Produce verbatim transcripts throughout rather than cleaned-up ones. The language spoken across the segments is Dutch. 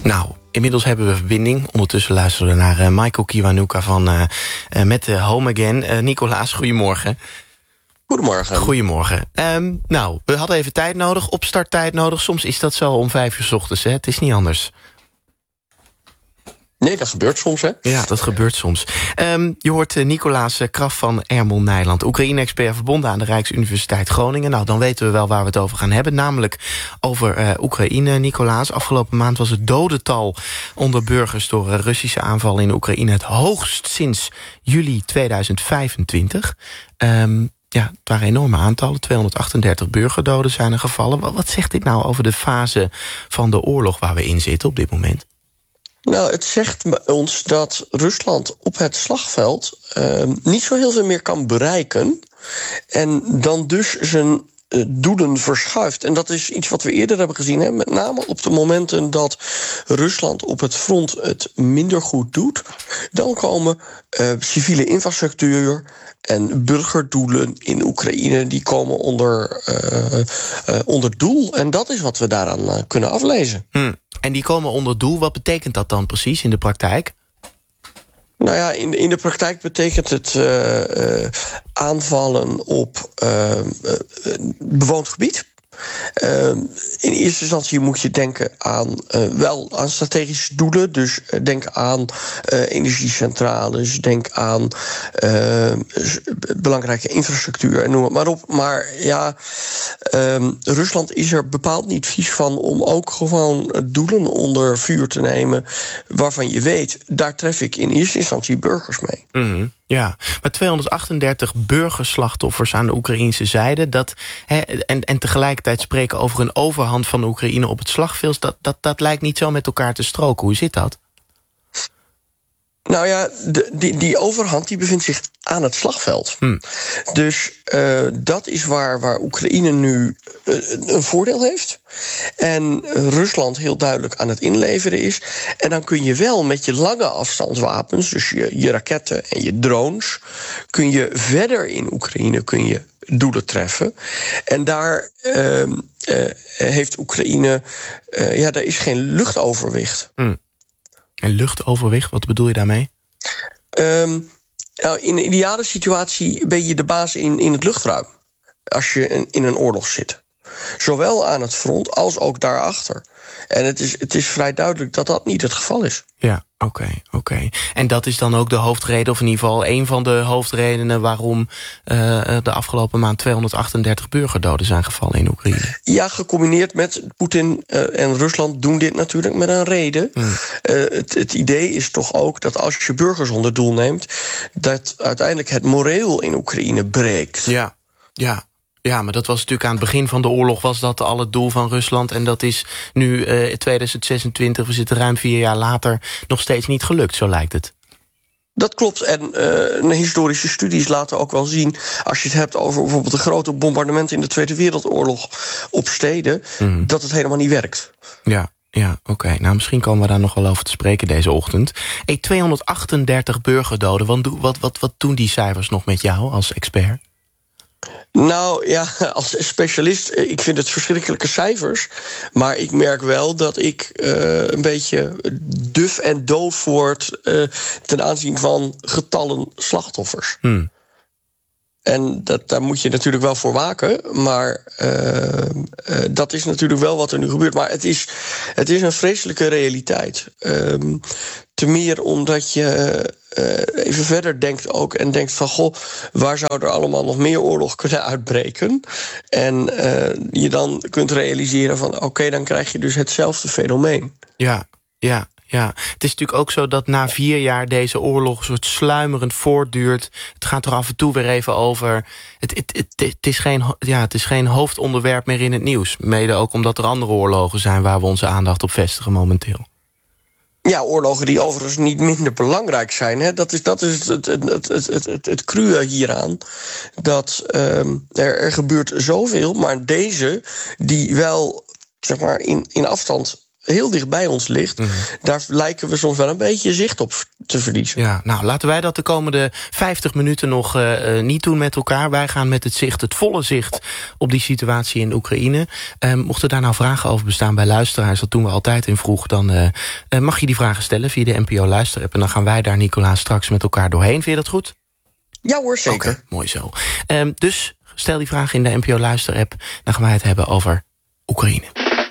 Nou, inmiddels hebben we verbinding. Ondertussen luisteren we naar uh, Michael Kiwanuka van uh, uh, met uh, Home Again. Uh, Nicolaas, goedemorgen. Goedemorgen. Goedemorgen. Um, nou, we hadden even tijd nodig, opstarttijd nodig. Soms is dat zo om vijf uur 's ochtends, hè? Het is niet anders. Nee, dat gebeurt soms, hè? Ja, dat gebeurt soms. Um, je hoort uh, Nicolaas Kraf van Ermel Nijland, Oekraïne-expert verbonden aan de Rijksuniversiteit Groningen. Nou, dan weten we wel waar we het over gaan hebben, namelijk over uh, Oekraïne, Nicolaas. Afgelopen maand was het dodental onder burgers door uh, Russische aanvallen in Oekraïne het hoogst sinds juli tweeduizend vijfentwintig. Um, Ja, het waren enorme aantallen. tweehonderdachtendertig burgerdoden zijn er gevallen. Wat zegt dit nou over de fase van de oorlog waar we in zitten op dit moment? Nou, het zegt ons dat Rusland op het slagveld uh, niet zo heel veel meer kan bereiken. En dan dus zijn uh, doelen verschuift. En dat is iets wat we eerder hebben gezien. Hè? Met name op de momenten dat Rusland op het front het minder goed doet. Dan komen uh, civiele infrastructuur en burgerdoelen in Oekraïne, die komen onder, uh, uh, onder doel. En dat is wat we daaraan uh, kunnen aflezen. Hmm. En die komen onder doel, wat betekent dat dan precies in de praktijk? Nou ja, in, in de praktijk betekent het uh, uh, aanvallen op uh, uh, bewoond gebied. Uh, in eerste instantie moet je denken aan uh, wel aan strategische doelen. Dus uh, denk aan uh, energiecentrales, denk aan uh, belangrijke infrastructuur en noem het maar op. Maar ja, uh, Rusland is er bepaald niet vies van om ook gewoon doelen onder vuur te nemen waarvan je weet, daar tref ik in eerste instantie burgers mee. Mm-hmm. Ja, maar tweehonderdachtendertig burgerslachtoffers aan de Oekraïnse zijde. Dat, he, en, en tegelijkertijd spreken over een overhand van Oekraïne op het slagveld. Dat, dat, dat lijkt niet zo met elkaar te stroken. Hoe zit dat? Nou ja, de, die, die overhand die bevindt zich aan het slagveld. Hmm. Dus uh, dat is waar, waar Oekraïne nu uh, een voordeel heeft. En uh, Rusland heel duidelijk aan het inleveren is. En dan kun je wel met je lange afstandswapens, dus je, je raketten en je drones, kun je verder in Oekraïne kun je doelen treffen. En daar uh, uh, heeft Oekraïne, uh, ja, daar is geen luchtoverwicht. Hmm. En luchtoverwicht, wat bedoel je daarmee? Um, nou, in een ideale situatie ben je de baas in, in het luchtruim als je in, in een oorlog zit. Zowel aan het front als ook daarachter. En het is, het is vrij duidelijk dat dat niet het geval is. Ja, oké, okay, oké. Okay. En dat is dan ook de hoofdreden, of in ieder geval een van de hoofdredenen waarom uh, de afgelopen maand tweehonderdachtendertig burgerdoden zijn gevallen in Oekraïne. Ja, gecombineerd met Poetin uh, en Rusland doen dit natuurlijk met een reden. Hmm. Uh, het, het idee is toch ook dat als je burgers onder doel neemt, dat uiteindelijk het moreel in Oekraïne breekt. Ja, ja. Ja, maar dat was natuurlijk aan het begin van de oorlog was dat al het doel van Rusland. En dat is nu uh, tweeduizend zesentwintig, we zitten ruim vier jaar later, nog steeds niet gelukt, zo lijkt het. Dat klopt. En uh, historische studies laten ook wel zien, als je het hebt over bijvoorbeeld de grote bombardementen in de Tweede Wereldoorlog op steden, mm. dat het helemaal niet werkt. Ja. Ja, oké. Okay. Nou, misschien komen we daar nog wel over te spreken deze ochtend. Hey, tweehonderdachtendertig burgerdoden, wat, wat, wat, wat doen die cijfers nog met jou als expert? Nou ja, als specialist, ik vind het verschrikkelijke cijfers. Maar ik merk wel dat ik uh, een beetje duf en doof word uh, ten aanzien van getallen slachtoffers. Hmm. En dat, daar moet je natuurlijk wel voor waken. Maar uh, uh, dat is natuurlijk wel wat er nu gebeurt. Maar het is, het is een vreselijke realiteit. Um, te meer omdat je uh, even verder denkt ook en denkt van, goh, waar zou er allemaal nog meer oorlog kunnen uitbreken? En uh, je dan kunt realiseren van, oké, okay, dan krijg je dus hetzelfde fenomeen. Ja, ja. Ja, het is natuurlijk ook zo dat na vier jaar deze oorlog een soort sluimerend voortduurt. Het gaat er af en toe weer even over. Het, het, het, het, is geen, ja, het is geen hoofdonderwerp meer in het nieuws. Mede ook omdat er andere oorlogen zijn waar we onze aandacht op vestigen momenteel. Ja, oorlogen die overigens niet minder belangrijk zijn. Hè. Dat is, dat is het, het, het, het, het, het, het cruwe hieraan. Dat um, er, er gebeurt zoveel, maar deze die wel zeg maar in, in afstand heel dicht bij ons ligt, mm. daar lijken we soms wel een beetje zicht op te verliezen. Ja, nou, laten wij dat de komende vijftig minuten nog uh, niet doen met elkaar. Wij gaan met het zicht, het volle zicht op die situatie in Oekraïne. Uh, mochten daar nou vragen over bestaan bij luisteraars, dat doen we altijd in Vroeg, dan uh, uh, mag je die vragen stellen via de N P O Luisterapp. En dan gaan wij daar, Nicolaas, straks met elkaar doorheen. Vind je dat goed? Ja hoor, zeker. Okay, mooi zo. Uh, dus stel die vraag in de N P O Luisterapp. Dan gaan wij het hebben over Oekraïne.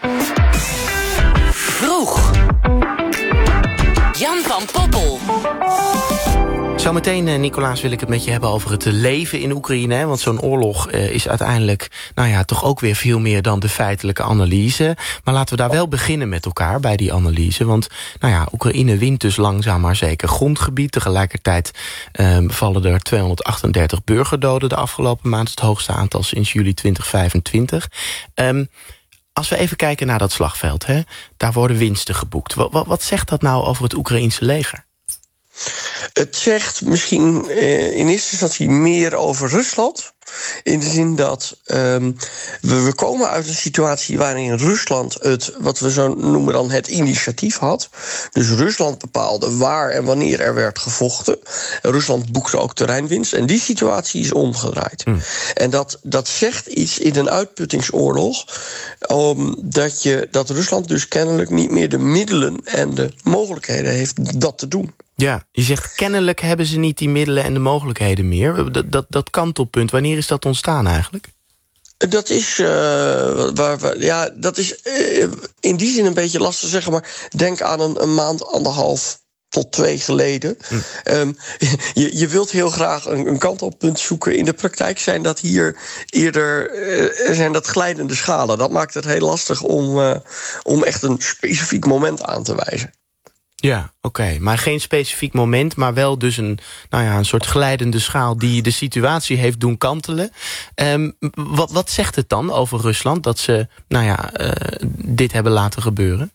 Vroeg. Jan van Poppel. Zometeen, uh, Nicolaas, wil ik het met je hebben over het leven in Oekraïne. Hè? Want zo'n oorlog uh, is uiteindelijk, nou ja, toch ook weer veel meer dan de feitelijke analyse. Maar laten we daar wel beginnen met elkaar bij die analyse. Want, nou ja, Oekraïne wint dus langzaam maar zeker grondgebied. Tegelijkertijd um, vallen er tweehonderdachtendertig burgerdoden de afgelopen maand. Het hoogste aantal sinds juli twintig vijfentwintig. Um, Als we even kijken naar dat slagveld, hè, daar worden winsten geboekt. Wat, wat, wat zegt dat nou over het Oekraïense leger? Het zegt misschien eh, in eerste instantie meer over Rusland. In de zin dat um, we, we komen uit een situatie waarin Rusland het, wat we zo noemen dan het initiatief had. Dus Rusland bepaalde waar en wanneer er werd gevochten. Rusland boekte ook terreinwinst. En die situatie is omgedraaid. Mm. En dat, dat zegt iets in een uitputtingsoorlog. Um, dat, je, dat Rusland dus kennelijk niet meer de middelen en de mogelijkheden heeft dat te doen. Ja, je zegt kennelijk hebben ze niet die middelen en de mogelijkheden meer. Dat, dat, dat kantelpunt, wanneer is dat ontstaan eigenlijk? Dat is, uh, waar, waar, ja, dat is uh, in die zin een beetje lastig te zeggen. Maar denk aan een, een maand, anderhalf tot twee geleden. Hm. Um, je, je wilt heel graag een, een kantelpunt zoeken. In de praktijk zijn dat hier eerder uh, zijn dat glijdende schalen. Dat maakt het heel lastig om, uh, om echt een specifiek moment aan te wijzen. Ja, oké. Okay. Maar geen specifiek moment, maar wel dus een, nou ja, een soort glijdende schaal die de situatie heeft doen kantelen. Um, wat, wat zegt het dan over Rusland dat ze, nou ja, uh, dit hebben laten gebeuren?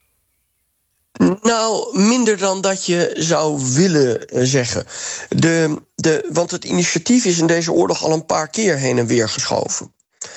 Nou, minder dan dat je zou willen zeggen. De, de, want het initiatief is in deze oorlog al een paar keer heen en weer geschoven.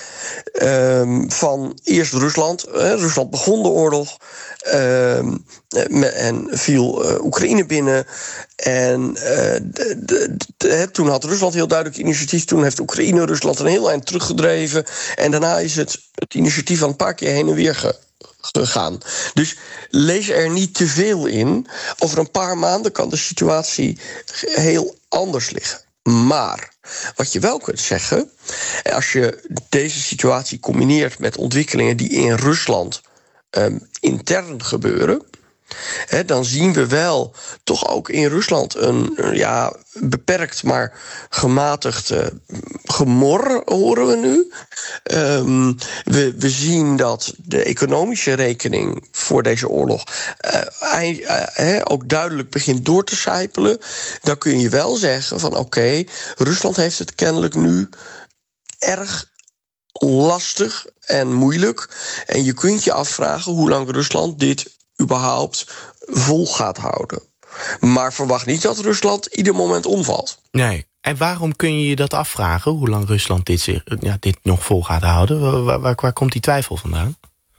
Um, van eerst Rusland. Uh, Rusland begon de oorlog. Um, en viel uh, Oekraïne binnen. En uh, de, de, de, toen had Rusland heel duidelijk initiatief. Toen heeft Oekraïne Rusland een heel eind teruggedreven. En daarna is het, het initiatief al een paar keer heen en weer ge, gegaan. Dus lees er niet te veel in. Over een paar maanden kan de situatie heel anders liggen. Maar wat je wel kunt zeggen, als je deze situatie combineert met ontwikkelingen die in Rusland um, intern gebeuren, He, dan zien we wel toch ook in Rusland een ja, beperkt, maar gematigd uh, gemor, horen we nu. Um, we, we zien dat de economische rekening voor deze oorlog uh, uh, uh, ook duidelijk begint door te sijpelen. Dan kun je wel zeggen van oké, okay, Rusland heeft het kennelijk nu erg lastig en moeilijk. En je kunt je afvragen hoe lang Rusland dit überhaupt vol gaat houden. Maar verwacht niet dat Rusland ieder moment omvalt. Nee. En waarom kun je je dat afvragen? Hoe lang Rusland dit, zich, ja, dit nog vol gaat houden? Waar, waar, waar komt die twijfel vandaan?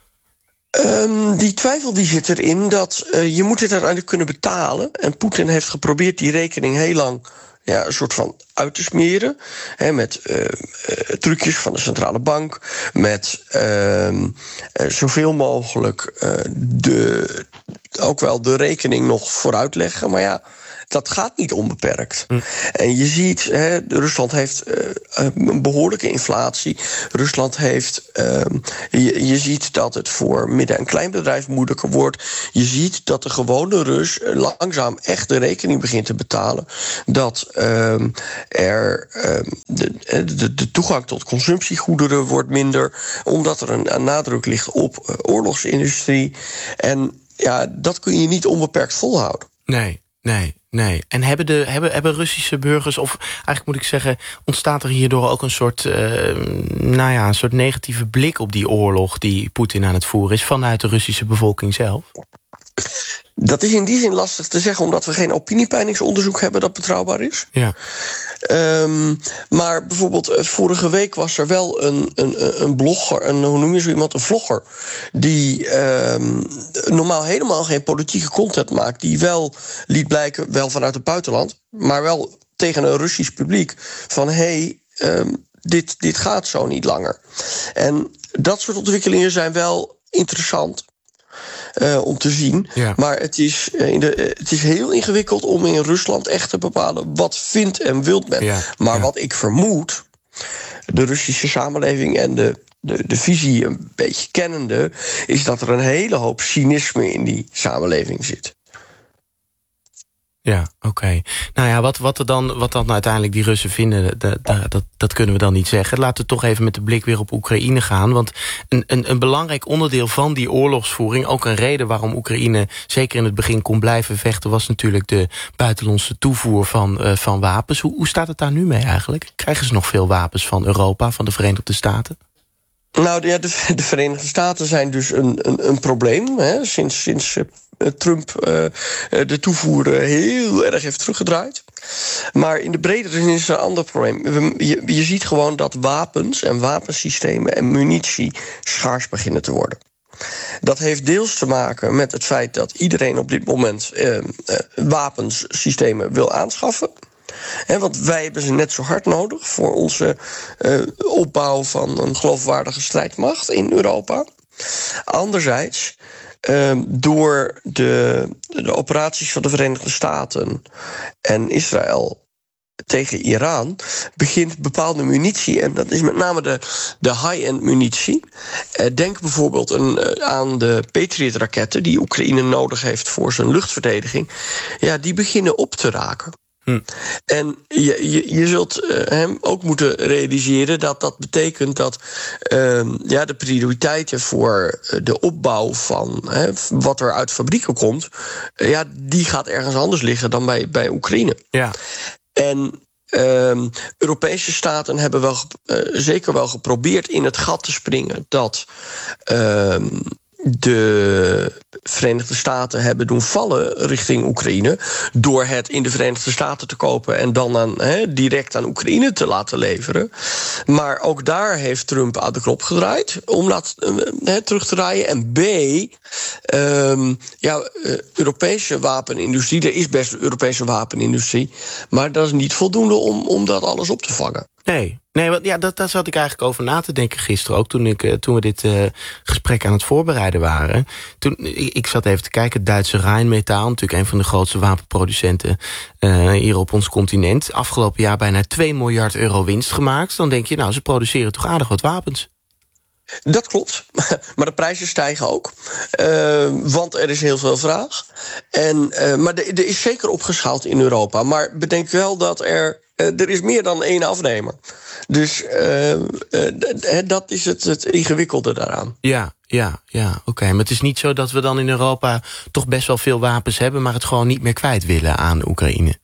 Um, die twijfel die zit erin dat uh, je moet dit uiteindelijk kunnen betalen. En Poetin heeft geprobeerd die rekening heel lang ja, een soort van uit te smeren. Hè, met uh, uh, trucjes van de centrale bank. Met uh, uh, zoveel mogelijk uh, de, ook wel de rekening nog vooruit leggen. Maar ja, dat gaat niet onbeperkt. Hm. En je ziet, hè, Rusland heeft uh, een behoorlijke inflatie. Rusland heeft, uh, je, je ziet dat het voor midden- en kleinbedrijf moeilijker wordt. Je ziet dat de gewone Rus langzaam echt de rekening begint te betalen. Dat uh, er uh, de, de, de toegang tot consumptiegoederen wordt minder, omdat er een, een nadruk ligt op uh, oorlogsindustrie. En ja, dat kun je niet onbeperkt volhouden. Nee, nee. Nee, en hebben, de, hebben, hebben Russische burgers, of eigenlijk moet ik zeggen, ontstaat er hierdoor ook een soort, uh, nou ja, een soort negatieve blik op die oorlog die Poetin aan het voeren is vanuit de Russische bevolking zelf? Dat is in die zin lastig te zeggen, omdat we geen opiniepeilingsonderzoek hebben dat betrouwbaar is. Ja. Um, maar bijvoorbeeld vorige week was er wel een, een, een blogger, een, hoe noem je zo iemand, een vlogger, die um, normaal helemaal geen politieke content maakt, die wel liet blijken, wel vanuit het buitenland, maar wel tegen een Russisch publiek, van hé, hey, um, dit, dit gaat zo niet langer. En dat soort ontwikkelingen zijn wel interessant. Uh, om te zien. Ja. Maar het is, uh, in de, uh, het is heel ingewikkeld om in Rusland echt te bepalen wat vindt en wilt men. Ja. Maar ja. wat ik vermoed, de Russische samenleving en de, de, de visie een beetje kennende, is dat er een hele hoop cynisme in die samenleving zit. Ja, oké. Okay. Nou ja, wat, wat, er dan, wat dan uiteindelijk die Russen vinden, dat, dat, dat kunnen we dan niet zeggen. Laten we toch even met de blik weer op Oekraïne gaan. Want een, een, een belangrijk onderdeel van die oorlogsvoering, ook een reden waarom Oekraïne zeker in het begin kon blijven vechten, was natuurlijk de buitenlandse toevoer van, uh, van wapens. Hoe, hoe staat het daar nu mee eigenlijk? Krijgen ze nog veel wapens van Europa, van de Verenigde Staten? Nou ja, de, de Verenigde Staten zijn dus een, een, een probleem. Hè, sinds, sinds uh, Trump uh, de toevoer uh, heel erg heeft teruggedraaid. Maar in de bredere zin is er een ander probleem. Je, je ziet gewoon dat wapens en wapensystemen en munitie schaars beginnen te worden. Dat heeft deels te maken met het feit dat iedereen op dit moment uh, uh, wapenssystemen wil aanschaffen. He, want wij hebben ze net zo hard nodig voor onze uh, opbouw van een geloofwaardige strijdmacht in Europa. Anderzijds, uh, door de, de operaties van de Verenigde Staten en Israël tegen Iran begint bepaalde munitie, en dat is met name de, de high-end munitie. Uh, denk bijvoorbeeld een, uh, aan de Patriot-raketten die Oekraïne nodig heeft voor zijn luchtverdediging. Ja, die beginnen op te raken. Hm. En je, je, je zult uh, hem ook moeten realiseren dat dat betekent dat uh, ja, de prioriteiten voor de opbouw van uh, wat er uit fabrieken komt, uh, ja, die gaat ergens anders liggen dan bij, bij Oekraïne. Ja. En uh, Europese staten hebben wel uh, zeker wel geprobeerd in het gat te springen dat Uh, de Verenigde Staten hebben doen vallen richting Oekraïne door het in de Verenigde Staten te kopen en dan aan, he, direct aan Oekraïne te laten leveren. Maar ook daar heeft Trump aan de knop gedraaid om dat he, terug te draaien. En B, um, ja, Europese wapenindustrie, er is best een Europese wapenindustrie, maar dat is niet voldoende om, om dat alles op te vangen. Nee, nee, want ja, dat, daar zat ik eigenlijk over na te denken gisteren ook, toen, ik, uh, toen we dit uh, gesprek aan het voorbereiden waren. Toen, ik, ik zat even te kijken, het Duitse Rheinmetall, natuurlijk een van de grootste wapenproducenten uh, hier op ons continent. Afgelopen jaar bijna twee miljard euro winst gemaakt. Dan denk je, nou, ze produceren toch aardig wat wapens. Dat klopt, maar de prijzen stijgen ook. Uh, want er is heel veel vraag. En, uh, maar er, er is zeker opgeschaald in Europa. Maar bedenk wel dat er, uh, er is meer dan één afnemer. Dus uh, uh, dat is het, het ingewikkelde daaraan. Ja, ja, ja, oké. Okay. Maar het is niet zo dat we dan in Europa toch best wel veel wapens hebben, maar het gewoon niet meer kwijt willen aan Oekraïne.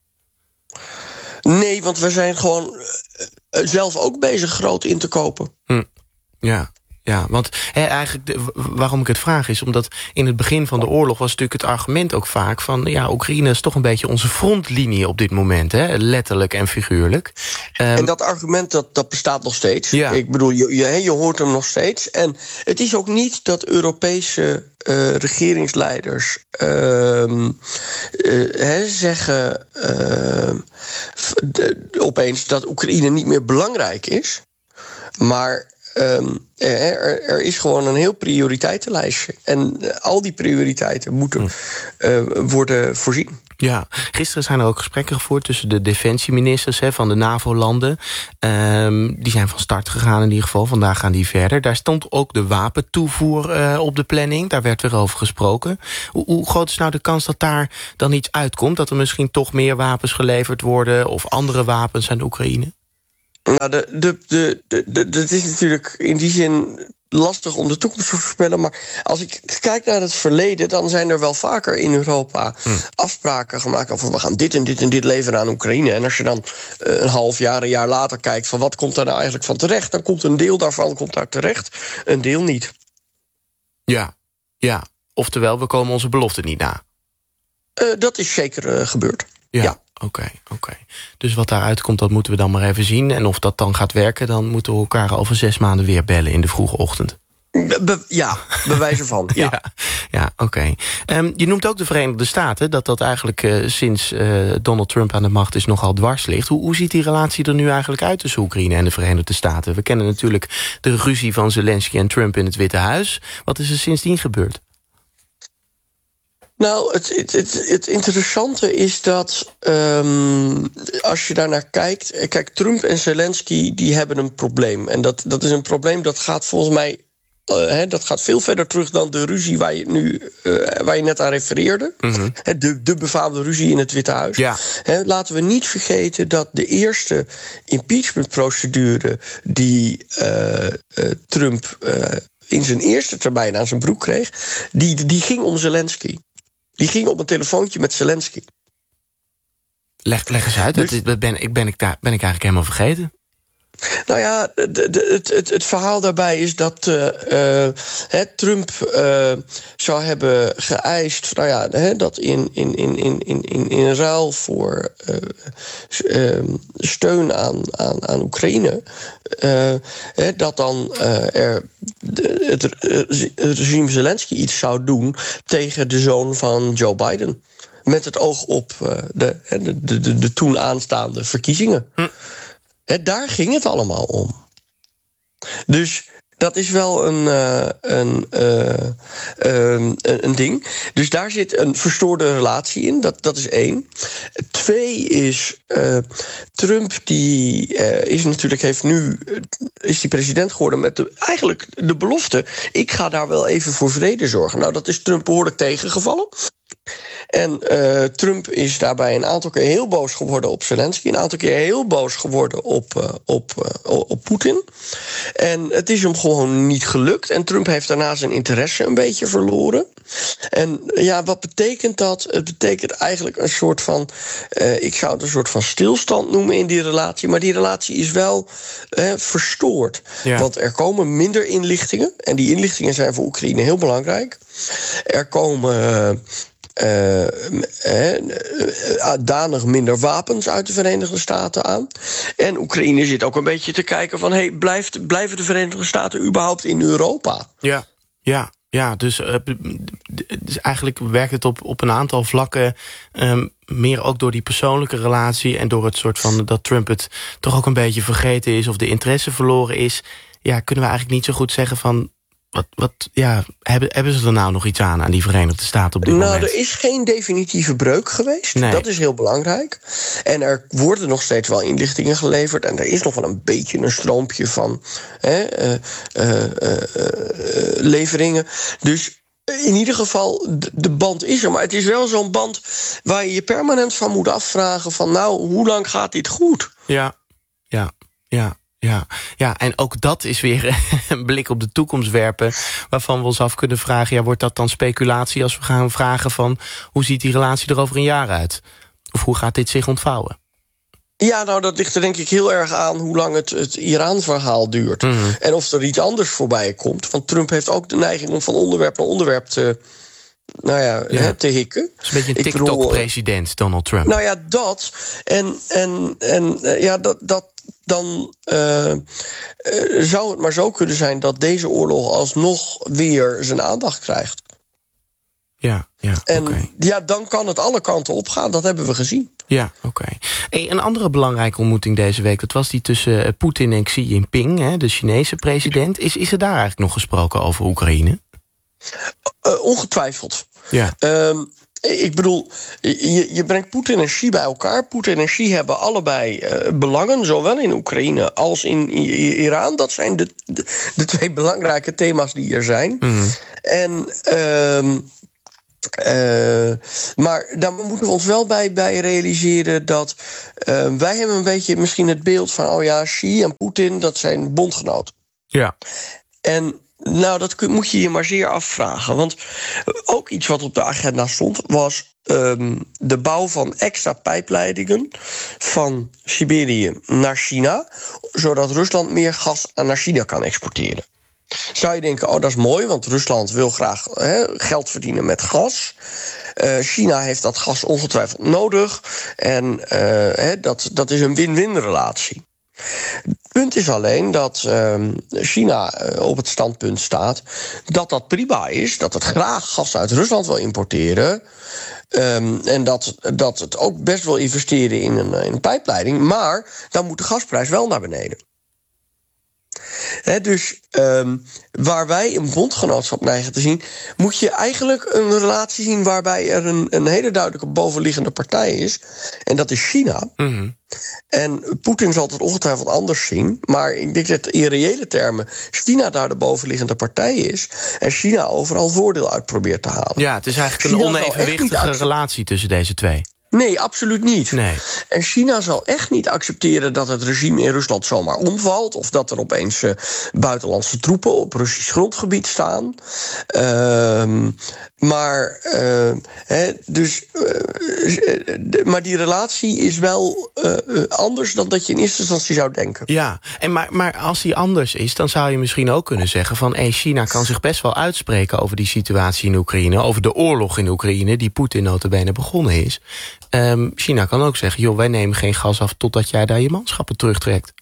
Nee, want we zijn gewoon uh, zelf ook bezig groot in te kopen. Hm. Ja. Ja, want he, eigenlijk de, waarom ik het vraag is omdat in het begin van de oorlog was natuurlijk het argument ook vaak van ja, Oekraïne is toch een beetje onze frontlinie op dit moment, hè, letterlijk en figuurlijk. Um, en dat argument dat, dat bestaat nog steeds. Ja. Ik bedoel, je, je, je hoort hem nog steeds. En het is ook niet dat Europese uh, regeringsleiders uh, uh, he, zeggen uh, de, opeens dat Oekraïne niet meer belangrijk is, maar Um, er, er is gewoon een heel prioriteitenlijstje. En uh, al die prioriteiten moeten uh, worden voorzien. Ja, gisteren zijn er ook gesprekken gevoerd tussen de defensieministers he, van de NAVO-landen. Um, die zijn van start gegaan in ieder geval. Vandaag gaan die verder. Daar stond ook de wapentoevoer uh, op de planning. Daar werd weer over gesproken. Hoe, hoe groot is nou de kans dat daar dan iets uitkomt? Dat er misschien toch meer wapens geleverd worden of andere wapens aan Oekraïne? Nou, de, de, de, de, de, het is natuurlijk in die zin lastig om de toekomst te voorspellen. Maar als ik kijk naar het verleden, dan zijn er wel vaker in Europa hm. afspraken gemaakt over we gaan dit en dit en dit leveren aan Oekraïne. En als je dan uh, een half jaar, een jaar later kijkt van wat komt daar nou eigenlijk van terecht, dan komt een deel daarvan komt daar terecht, een deel niet. Ja, ja. Oftewel, we komen onze belofte niet na. Uh, dat is zeker uh, gebeurd. Ja, ja. oké. Okay, okay. Dus wat daaruit komt, dat moeten we dan maar even zien. En of dat dan gaat werken, dan moeten we elkaar over zes maanden weer bellen in de vroege ochtend. Be- ja, bewijzen van. Ja, ja, ja oké. Okay. Um, je noemt ook de Verenigde Staten, dat dat eigenlijk uh, sinds uh, Donald Trump aan de macht is nogal dwars ligt. Hoe, hoe ziet die relatie er nu eigenlijk uit tussen Oekraïne en de Verenigde Staten? We kennen natuurlijk de ruzie van Zelensky en Trump in het Witte Huis. Wat is er sindsdien gebeurd? Nou, het, het, het, het interessante is dat um, als je daarnaar kijkt... Kijk, Trump en Zelensky die hebben een probleem. En dat, dat is een probleem dat gaat volgens mij... Uh, he, dat gaat veel verder terug dan de ruzie waar je, nu, uh, waar je net aan refereerde. Mm-hmm. He, de, de befaamde ruzie in het Witte Huis. Ja. He, laten we niet vergeten dat de eerste impeachmentprocedure... die uh, uh, Trump uh, in zijn eerste termijn aan zijn broek kreeg... die, die ging om Zelensky. Die ging op een telefoontje met Zelensky. Leg, leg eens uit, dus, dat ben, ik ben, ik daar, ben ik eigenlijk helemaal vergeten. Nou ja, de, de, het, het, het verhaal daarbij is dat uh, uh, Trump uh, zou hebben geëist... Nou ja, he, dat in, in, in, in, in, in ruil voor uh, uh, steun aan, aan, aan Oekraïne... Uh, he, dat dan uh, er de, het, het regime Zelensky iets zou doen... tegen de zoon van Joe Biden. Met het oog op uh, de, de, de, de, de toen aanstaande verkiezingen. Hm. He, daar ging het allemaal om. Dus dat is wel een, uh, een, uh, um, een ding. Dus daar zit een verstoorde relatie in. Dat, dat is één. Twee is... Uh, Trump die uh, is natuurlijk heeft nu uh, is die president geworden met de, eigenlijk de belofte... ik ga daar wel even voor vrede zorgen. Nou, dat is Trump behoorlijk tegengevallen. En uh, Trump is daarbij een aantal keer heel boos geworden op Zelensky... een aantal keer heel boos geworden op, uh, op, uh, op Poetin. En het is hem gewoon niet gelukt. En Trump heeft daarna zijn interesse een beetje verloren. En ja, wat betekent dat? Het betekent eigenlijk een soort van... Uh, ik zou het een soort van stilstand noemen in die relatie... maar die relatie is wel uh, verstoord. Ja. Want er komen minder inlichtingen... en die inlichtingen zijn voor Oekraïne heel belangrijk. Er komen... Uh, Uh, uh, uh, danig minder wapens uit de Verenigde Staten aan. En Oekraïne zit ook een beetje te kijken van... hey, blijft, blijven de Verenigde Staten überhaupt in Europa? Ja, ja, ja. Dus, uh, dus eigenlijk werkt het op, op een aantal vlakken... Um, meer ook door die persoonlijke relatie... en door het soort van dat Trump het toch ook een beetje vergeten is... of de interesse verloren is. Ja, kunnen we eigenlijk niet zo goed zeggen van... Wat, wat, ja, hebben, hebben ze er nou nog iets aan, aan die Verenigde Staten op dit nou, moment? Nou, er is geen definitieve breuk geweest. Nee. Dat is heel belangrijk. En er worden nog steeds wel inlichtingen geleverd. En er is nog wel een beetje een stroompje van hè, uh, uh, uh, uh, leveringen. Dus in ieder geval, de band is er. Maar het is wel zo'n band waar je je permanent van moet afvragen... van nou, hoe lang gaat dit goed? Ja, ja, ja. Ja, ja, en ook dat is weer een blik op de toekomst werpen... waarvan we ons af kunnen vragen... ja, wordt dat dan speculatie als we gaan vragen van... hoe ziet die relatie er over een jaar uit? Of hoe gaat dit zich ontvouwen? Ja, nou, dat ligt er denk ik heel erg aan... hoe lang het, het Iran-verhaal duurt. Mm-hmm. En of er iets anders voorbij komt. Want Trump heeft ook de neiging om van onderwerp naar onderwerp te... Nou ja, ja. Hè, te hikken. Het is een beetje een TikTok-president, Donald Trump. Nou ja, dat. En, en, en ja, dat... dat dan uh, uh, zou het maar zo kunnen zijn... dat deze oorlog alsnog weer zijn aandacht krijgt. Ja, ja, En okay. ja, dan kan het alle kanten opgaan. Dat hebben we gezien. Ja, oké. Okay. Hey, een andere belangrijke ontmoeting deze week... dat was die tussen Poetin en Xi Jinping, hè, de Chinese president. Is, is er daar eigenlijk nog gesproken over Oekraïne? Uh, ongetwijfeld. Ja. Um, Ik bedoel, je, je brengt Poetin en Xi bij elkaar. Poetin en Xi hebben allebei uh, belangen, zowel in Oekraïne als in I- Iran. Dat zijn de, de, de twee belangrijke thema's die er zijn. Mm. En... Uh, Uh, maar daar moeten we ons wel bij, bij realiseren dat uh, wij hebben een beetje misschien het beeld van... oh ja, Xi en Poetin, dat zijn bondgenoten. Ja. En nou, dat kun, moet je je maar zeer afvragen. Want ook iets wat op de agenda stond... was um, de bouw van extra pijpleidingen van Siberië naar China... zodat Rusland meer gas naar China kan exporteren. Zou je denken, oh, dat is mooi, want Rusland wil graag he, geld verdienen met gas. Uh, China heeft dat gas ongetwijfeld nodig. En uh, he, dat, dat is een win-win relatie. Het punt is alleen dat uh, China uh, op het standpunt staat dat dat prima is, dat het graag gas uit Rusland wil importeren. Um, en dat, dat het ook best wil investeren in een, in een pijpleiding. Maar dan moet de gasprijs wel naar beneden. He, dus um, waar wij een bondgenootschap neigen te zien, moet je eigenlijk een relatie zien waarbij er een, een hele duidelijke bovenliggende partij is. En dat is China. Mm-hmm. En Poetin zal het ongetwijfeld anders zien. Maar ik denk dat in reële termen China daar de bovenliggende partij is. En China overal voordeel uit probeert te halen. Ja, het is eigenlijk China een onevenwichtige relatie tussen deze twee. Nee, absoluut niet. Nee. En China zal echt niet accepteren dat het regime in Rusland zomaar omvalt, of dat er opeens uh, buitenlandse troepen op Russisch grondgebied staan. Uh, maar, uh, he, dus, uh, de, maar die relatie is wel uh, anders dan dat je in eerste instantie zou denken. Ja, en maar, maar als die anders is, dan zou je misschien ook kunnen zeggen van hey, China kan zich best wel uitspreken over die situatie in Oekraïne, over de oorlog in Oekraïne, die Poetin nota bene begonnen is. Um, China kan ook zeggen, joh, wij nemen geen gas af totdat jij daar je manschappen terugtrekt.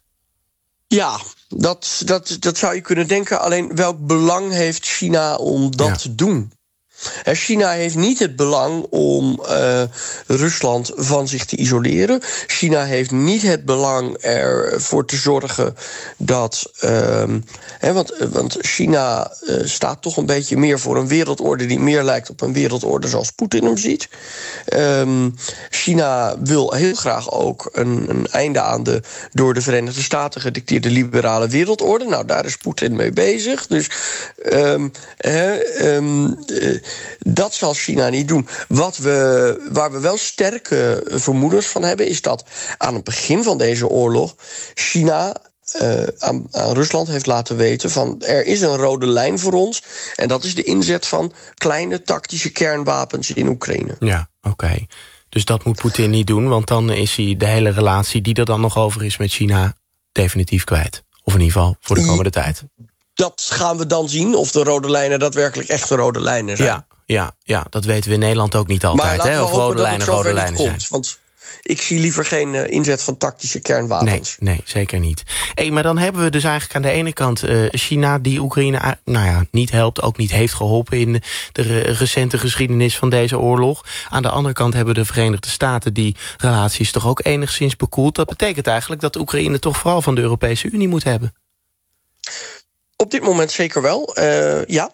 Ja, dat, dat, dat zou je kunnen denken. Alleen welk belang heeft China om dat ja. te doen? China heeft niet het belang om uh, Rusland van zich te isoleren. China heeft niet het belang ervoor te zorgen dat... Uh, hè, want, want China uh, staat toch een beetje meer voor een wereldorde die meer lijkt op een wereldorde zoals Poetin hem ziet. Um, China wil heel graag ook een, een einde aan de door de Verenigde Staten gedicteerde liberale wereldorde. Nou, daar is Poetin mee bezig. Dus um, uh, um, uh, dat zal China niet doen. Wat we, waar we wel sterke vermoedens van hebben, is dat aan het begin van deze oorlog China uh, aan, aan Rusland heeft laten weten van er is een rode lijn voor ons. En dat is de inzet van kleine tactische kernwapens in Oekraïne. Ja, oké. Okay. Dus dat moet Poetin niet doen, want dan is hij de hele relatie die er dan nog over is met China definitief kwijt. Of in ieder geval voor de komende ja, tijd. Dat gaan we dan zien, of de rode lijnen daadwerkelijk echte rode lijnen zijn. Ja, ja, ja, dat weten we in Nederland ook niet altijd. Maar hè, of rode lijnen rode lijnen komt, zijn. Want ik zie liever geen uh, inzet van tactische kernwapens. Nee, nee, zeker niet. Hey, maar dan hebben we dus eigenlijk aan de ene kant uh, China die Oekraïne nou ja, niet helpt, ook niet heeft geholpen in de, de re recente geschiedenis van deze oorlog. Aan de andere kant hebben we de Verenigde Staten die relaties toch ook enigszins bekoeld. Dat betekent eigenlijk dat Oekraïne toch vooral van de Europese Unie moet hebben. Op dit moment zeker wel, uh, ja.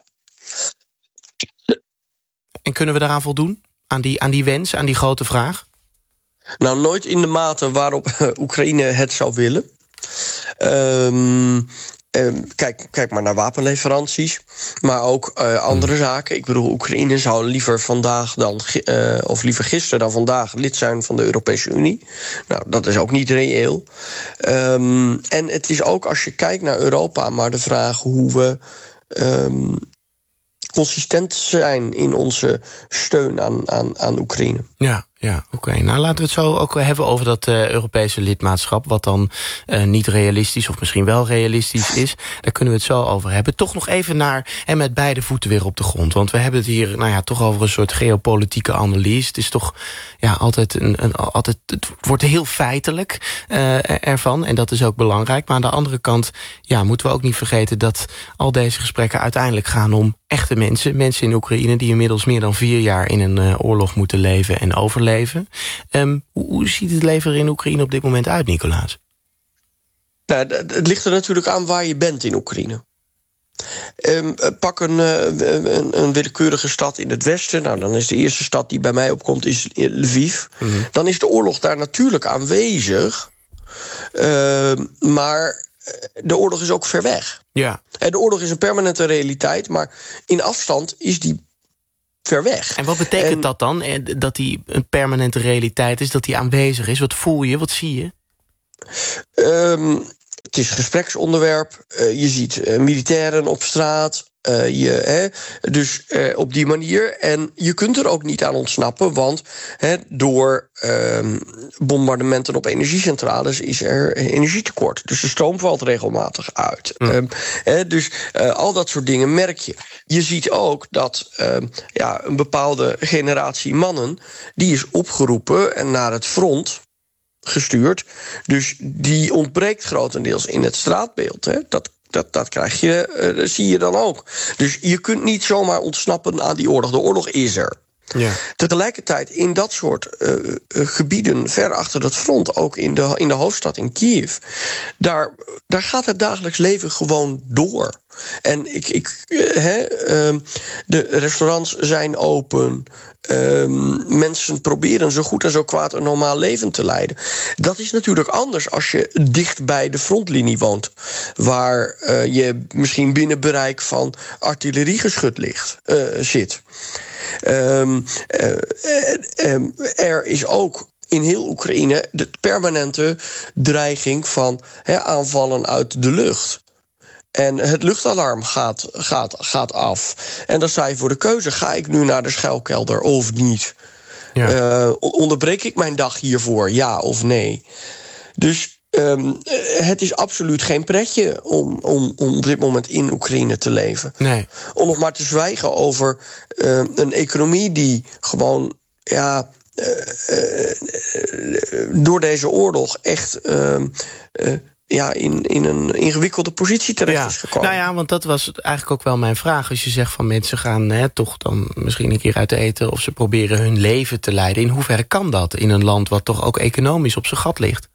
En kunnen we daaraan voldoen? Aan die, aan die wens, aan die grote vraag? Nou, nooit in de mate waarop uh, Oekraïne het zou willen. Um, um, kijk, kijk maar naar wapenleveranties, maar ook uh, andere hmm. zaken. Ik bedoel, Oekraïne zou liever vandaag dan, uh, of liever gisteren dan vandaag lid zijn van de Europese Unie. Nou, dat is ook niet reëel. Um, en het is ook, als je kijkt naar Europa, maar de vraag hoe we Um, consistent zijn in onze steun aan, aan, aan Oekraïne. Ja, ja, oké. Okay. Nou, laten we het zo ook hebben over dat uh, Europese lidmaatschap, wat dan uh, niet realistisch of misschien wel realistisch is. Daar kunnen we het zo over hebben. Toch nog even naar en met beide voeten weer op de grond. Want we hebben het hier nou ja, toch over een soort geopolitieke analyse. Het is toch ja, altijd een, een altijd, het wordt heel feitelijk uh, ervan. En dat is ook belangrijk. Maar aan de andere kant ja, moeten we ook niet vergeten dat al deze gesprekken uiteindelijk gaan om echte mensen. Mensen in Oekraïne die inmiddels meer dan vier jaar in een uh, oorlog moeten leven en overleven. Um, hoe, hoe ziet het leven er in Oekraïne op dit moment uit, Nicolaas? Nou, het ligt er natuurlijk aan waar je bent in Oekraïne. Um, pak een, een, een willekeurige stad in het westen. Nou, dan is de eerste stad die bij mij opkomt is Lviv. Mm-hmm. Dan is de oorlog daar natuurlijk aanwezig. Uh, maar de oorlog is ook ver weg. Ja. De oorlog is een permanente realiteit, maar in afstand is die ver weg. En wat betekent en, dat dan? Dat die een permanente realiteit is, dat die aanwezig is? Wat voel je? Wat zie je? Um, het is gespreksonderwerp. Uh, je ziet uh, militairen op straat. Uh, je, hè, dus uh, op die manier. En je kunt er ook niet aan ontsnappen, want hè, door uh, bombardementen op energiecentrales is er energietekort. Dus de stroom valt regelmatig uit. Mm. Um, hè, dus uh, al dat soort dingen merk je. Je ziet ook dat uh, ja, een bepaalde generatie mannen, die is opgeroepen en naar het front gestuurd. Dus die ontbreekt grotendeels in het straatbeeld. Hè. Dat Dat, dat krijg je, uh, dat zie je dan ook. Dus je kunt niet zomaar ontsnappen aan die oorlog. De oorlog is er. Ja. Tegelijkertijd in dat soort uh, uh, gebieden ver achter het front, ook in de, in de hoofdstad in Kiev, daar, daar gaat het dagelijks leven gewoon door. En ik, ik, uh, hè, uh, de restaurants zijn open. Uh, mensen proberen zo goed en zo kwaad een normaal leven te leiden. Dat is natuurlijk anders als je dicht bij de frontlinie woont, waar uh, je misschien binnen bereik van artilleriegeschut ligt, uh, zit. Um, uh, uh, um, er is ook in heel Oekraïne de permanente dreiging van he, aanvallen uit de lucht. En het luchtalarm gaat, gaat, gaat af. En dan sta je voor de keuze: ga ik nu naar de schuilkelder of niet? Ja. Uh, onderbreek ik mijn dag hiervoor, ja of nee? Dus Um, het is absoluut geen pretje om, om, om op dit moment in Oekraïne te leven. Nee. Om nog maar te zwijgen over uh, een economie die gewoon ja, uh, uh, door deze oorlog echt Uh, uh, ja, in, in een ingewikkelde positie terecht ja. is gekomen. Nou ja, want dat was eigenlijk ook wel mijn vraag. Als je zegt van mensen gaan hè, toch dan misschien een keer uit eten, of ze proberen hun leven te leiden. In hoeverre kan dat in een land wat toch ook economisch op zijn gat ligt?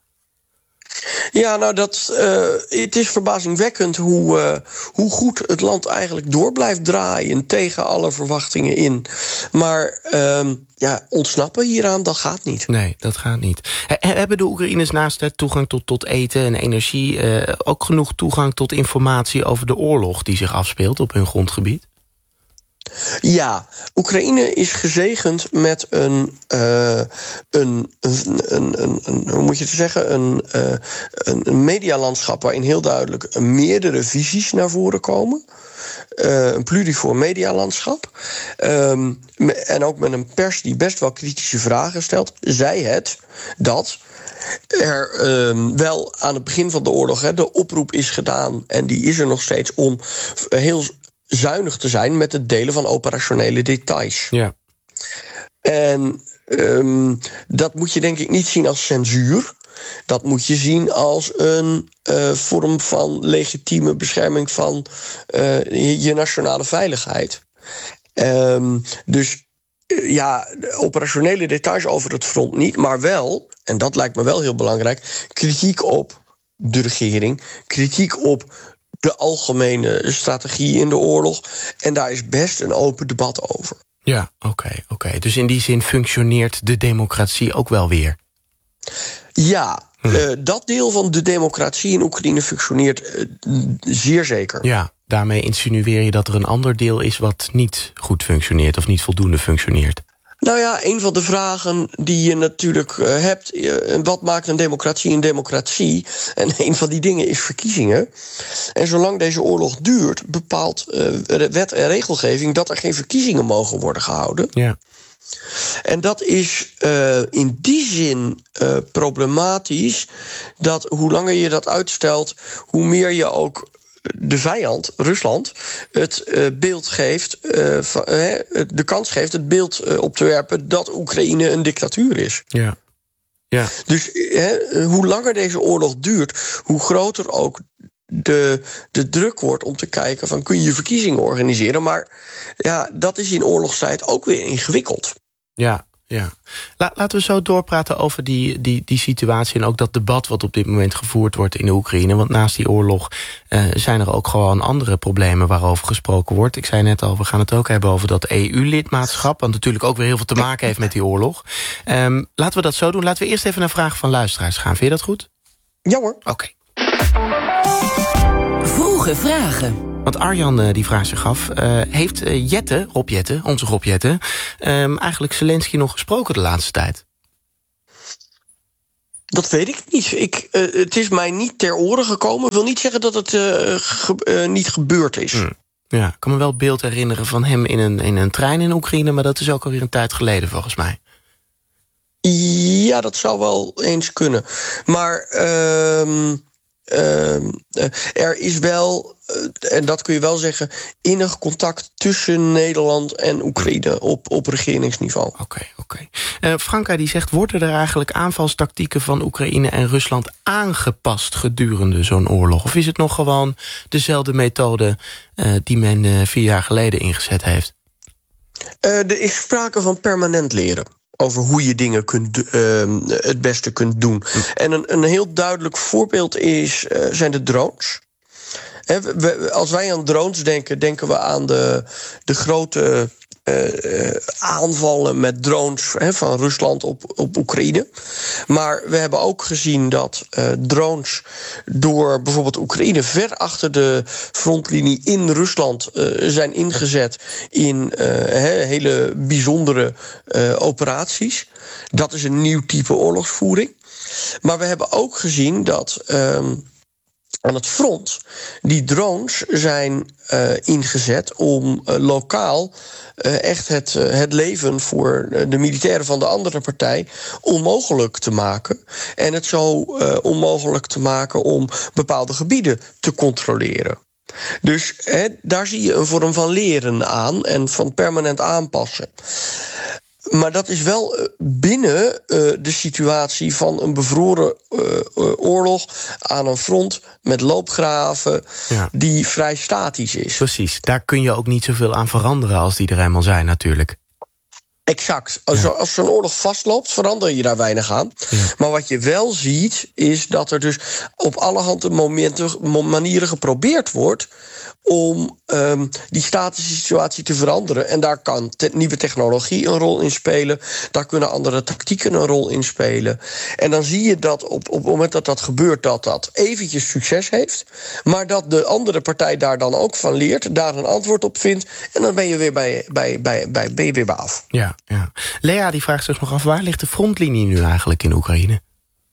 Ja, nou, dat, uh, het is verbazingwekkend hoe, uh, hoe goed het land eigenlijk door blijft draaien tegen alle verwachtingen in. Maar uh, ja, ontsnappen hieraan, dat gaat niet. Nee, dat gaat niet. He, hebben de Oekraïners naast het toegang tot, tot eten en energie uh, ook genoeg toegang tot informatie over de oorlog die zich afspeelt op hun grondgebied? Ja, Oekraïne is gezegend met een, uh, een, een, een, een, een, hoe moet je het zeggen, een, uh, een medialandschap waarin heel duidelijk meerdere visies naar voren komen. Uh, een pluriform medialandschap. Um, en ook met een pers die best wel kritische vragen stelt. Zij het dat er um, wel aan het begin van de oorlog hè, de oproep is gedaan, en die is er nog steeds, om heel zuinig te zijn met het delen van operationele details. Ja. En um, dat moet je denk ik niet zien als censuur. Dat moet je zien als een uh, vorm van legitieme bescherming van uh, je nationale veiligheid. Um, dus uh, ja, operationele details over het front niet, maar wel, en dat lijkt me wel heel belangrijk, kritiek op de regering, kritiek op de algemene strategie in de oorlog. En daar is best een open debat over. Ja, oké, okay, oké. Okay. Dus in die zin functioneert de democratie ook wel weer? Ja, hm. uh, dat deel van de democratie in Oekraïne functioneert uh, zeer zeker. Ja, daarmee insinueer je dat er een ander deel is wat niet goed functioneert of niet voldoende functioneert? Nou ja, een van de vragen die je natuurlijk uh, hebt, uh, wat maakt een democratie een democratie? En een van die dingen is verkiezingen. En zolang deze oorlog duurt, bepaalt uh, wet en regelgeving dat er geen verkiezingen mogen worden gehouden. Ja. En dat is uh, in die zin uh, problematisch, dat hoe langer je dat uitstelt, hoe meer je ook de vijand, Rusland, het uh, beeld geeft, uh, van, uh, de kans geeft het beeld uh, op te werpen dat Oekraïne een dictatuur is. Ja. Ja. Dus uh, hoe langer deze oorlog duurt, hoe groter ook de, de druk wordt om te kijken van, kun je verkiezingen organiseren? Maar ja, dat is in oorlogstijd ook weer ingewikkeld. Ja. Ja. La, laten we zo doorpraten over die, die, die situatie en ook dat debat wat op dit moment gevoerd wordt in de Oekraïne. Want naast die oorlog uh, zijn er ook gewoon andere problemen waarover gesproken wordt. Ik zei net al, we gaan het ook hebben over dat E U-lidmaatschap, wat natuurlijk ook weer heel veel te maken heeft met die oorlog. Um, laten we dat zo doen. Laten we eerst even naar vragen van luisteraars gaan. Vind je dat goed? Ja hoor. Oké. Okay. Vroege vragen. Want Arjan uh, die vraag zich af, uh, heeft uh, Jette, Rob Jette, onze Rob Jette, um, eigenlijk Zelensky nog gesproken de laatste tijd? Dat weet ik niet. Ik, uh, het is mij niet ter oren gekomen. Ik wil niet zeggen dat het uh, ge- uh, niet gebeurd is. Hmm. Ja, ik kan me wel het beeld herinneren van hem in een, in een trein in Oekraïne, maar dat is ook alweer een tijd geleden volgens mij. Ja, dat zou wel eens kunnen. Maar uh, uh, er is wel, uh, en dat kun je wel zeggen, innig contact tussen Nederland en Oekraïne op, op regeringsniveau. Oké, okay, oké. Okay. Uh, Franka die zegt, worden er eigenlijk aanvalstactieken van Oekraïne en Rusland aangepast gedurende zo'n oorlog? Of is het nog gewoon dezelfde methode uh, die men uh, vier jaar geleden ingezet heeft? Uh, er is sprake van permanent leren. Over hoe je dingen kunt, uh, het beste kunt doen. Hm. En een, een heel duidelijk voorbeeld is, uh, zijn de drones. He, we, als wij aan drones denken, denken we aan de, de grote uh, aanvallen met drones he, van Rusland op, op Oekraïne. Maar we hebben ook gezien dat uh, drones door bijvoorbeeld Oekraïne ver achter de frontlinie in Rusland uh, zijn ingezet in uh, he, hele bijzondere uh, operaties. Dat is een nieuw type oorlogsvoering. Maar we hebben ook gezien dat Um, aan het front die drones zijn uh, ingezet om uh, lokaal uh, echt het, uh, het leven voor de militairen van de andere partij onmogelijk te maken. En het zo uh, onmogelijk te maken om bepaalde gebieden te controleren. Dus hè, daar zie je een vorm van leren aan en van permanent aanpassen. Maar dat is wel binnen uh, de situatie van een bevroren uh, uh, oorlog aan een front met loopgraven, ja, die vrij statisch is. Precies, daar kun je ook niet zoveel aan veranderen als die er eenmaal zijn natuurlijk. Exact. Als, ja. als zo'n oorlog vastloopt, verander je daar weinig aan. Ja. Maar wat je wel ziet, is dat er dus op allerhande momenten, manieren geprobeerd wordt om um, die statische situatie te veranderen. En daar kan te- nieuwe technologie een rol in spelen. Daar kunnen andere tactieken een rol in spelen. En dan zie je dat op, op het moment dat dat gebeurt, dat dat eventjes succes heeft. Maar dat de andere partij daar dan ook van leert, daar een antwoord op vindt. En dan ben je weer bij, bij, bij, bij, ben je weer bij af. Ja, ja. Lea die vraagt zich nog af, waar ligt de frontlinie nu eigenlijk in Oekraïne?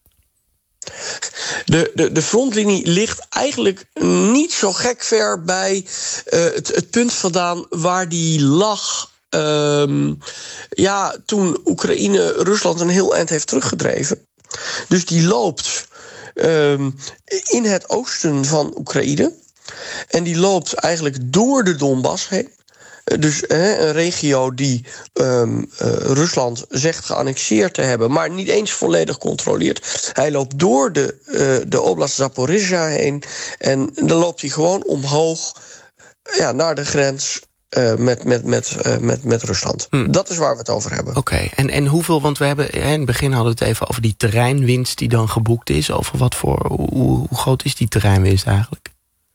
De, de, de frontlinie ligt eigenlijk niet zo gek ver bij uh, het, het punt vandaan waar die lag Um, ja, toen Oekraïne Rusland een heel eind heeft teruggedreven. Dus die loopt um, in het oosten van Oekraïne. En die loopt eigenlijk door de Donbass heen. Dus hè, een regio die um, uh, Rusland zegt geannexeerd te hebben, maar niet eens volledig controleert. Hij loopt door de, uh, de oblast Zaporizhzhia heen. En dan loopt hij gewoon omhoog ja, naar de grens Uh, met, met, met, uh, met, met Rusland. Hmm. Dat is waar we het over hebben. Oké, okay. en, en hoeveel, want we hebben in het begin hadden we het even over die terreinwinst die dan geboekt is. Over wat voor, hoe, hoe groot is die terreinwinst eigenlijk?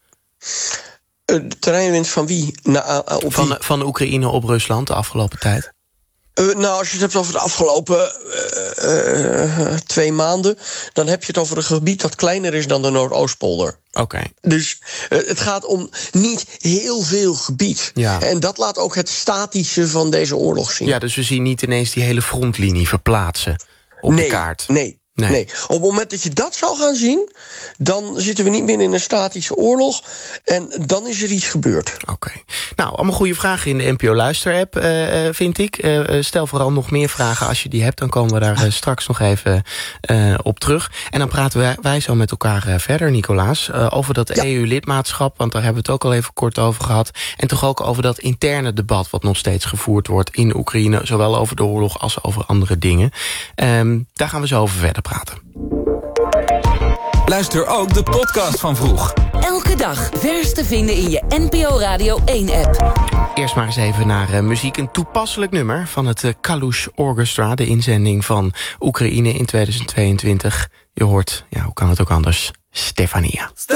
Uh, de terreinwinst van wie? Na, uh, op van, wie? van Oekraïne op Rusland de afgelopen tijd? Uh, nou, als je het hebt over de afgelopen uh, uh, twee maanden, dan heb je het over een gebied dat kleiner is dan de Noordoostpolder. Oké. Okay. Dus uh, het gaat om niet heel veel gebied. Ja. En dat laat ook het statische van deze oorlog zien. Ja, dus we zien niet ineens die hele frontlinie verplaatsen op nee, de kaart. Nee. Nee. nee, op het moment dat je dat zou gaan zien, dan zitten we niet meer in een statische oorlog. En dan is er iets gebeurd. Oké. Okay. Nou, allemaal goede vragen in de N P O Luister-app, uh, vind ik. Uh, stel vooral nog meer vragen als je die hebt. Dan komen we daar uh, straks nog even uh, op terug. En dan praten wij, wij zo met elkaar uh, verder, Nicolaas. Uh, over dat ja. E U-lidmaatschap, want daar hebben we het ook al even kort over gehad. En toch ook over dat interne debat wat nog steeds gevoerd wordt in Oekraïne. Zowel over de oorlog als over andere dingen. Um, daar gaan we zo over verder praten. Luister ook de podcast van Vroeg. Elke dag vers te vinden in je N P O Radio één-app. Eerst maar eens even naar uh, muziek. Een toepasselijk nummer van het uh, Kalush Orchestra. De inzending van Oekraïne in tweeduizend tweeëntwintig. Je hoort, ja, hoe kan het ook anders, Stefania.